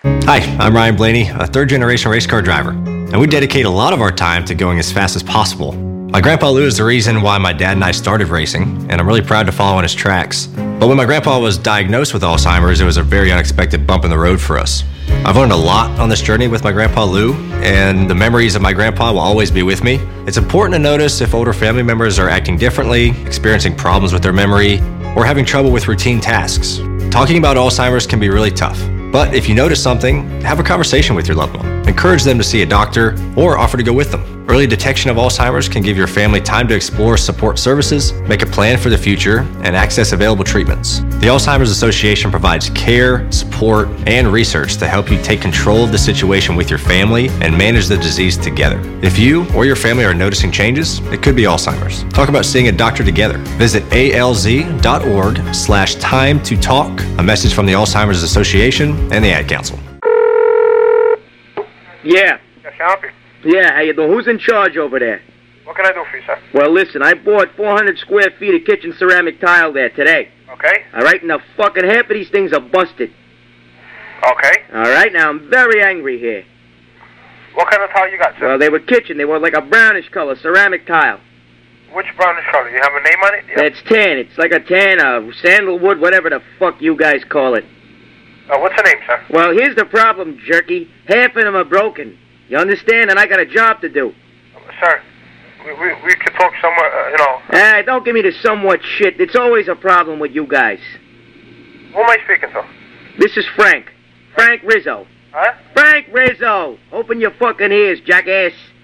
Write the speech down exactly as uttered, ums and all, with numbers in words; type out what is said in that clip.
Hi, I'm Ryan Blaney, a third-generation race car driver, and we dedicate a lot of our time to going as fast as possible. My grandpa Lou is the reason why my dad and I started racing, and I'm really proud to follow in his tracks. But when my grandpa was diagnosed with Alzheimer's, it was a very unexpected bump in the road for us. I've learned a lot on this journey with my grandpa Lou, and the memories of my grandpa will always be with me. It's important to notice if older family members are acting differently, experiencing problems with their memory, or having trouble with routine tasks. Talking about Alzheimer's can be really tough. But if you notice something, have a conversation with your loved one. Encourage them to see a doctor or offer to go with them. Early detection of Alzheimer's can give your family time to explore support services, make a plan for the future, and access available treatments. The Alzheimer's Association provides care, support, and research to help you take control of the situation with your family and manage the disease together. If you or your family are noticing changes, it could be Alzheimer's. Talk about seeing a doctor together. Visit alz.org slash time to talk. A message from the Alzheimer's Association and the Ad Council. Yeah. Yes, can I help you? Yeah, how you doing? Who's in charge over there? What can I do for you, sir? Well, listen, I bought four hundred square feet of kitchen ceramic tile there today. Okay. All right, and the fucking half of these things are busted. Okay. All right, now I'm very angry here. What kind of tile you got, sir? Well, they were kitchen. They were like a brownish color, ceramic tile. Which brownish color? You have a name on it? Yeah. That's tan. It's like a tan, uh, sandalwood, whatever the fuck you guys call it. Uh, what's the name, sir? Well, here's the problem, Jerky. Half of them are broken. You understand? And I got a job to do. Sir, we, we, we could talk somewhere, uh, you know. Ah, don't give me the somewhat shit. It's always a problem with you guys. Who am I speaking to? This is Frank. Frank Rizzo. Huh? Frank Rizzo! Open your fucking ears, jackass.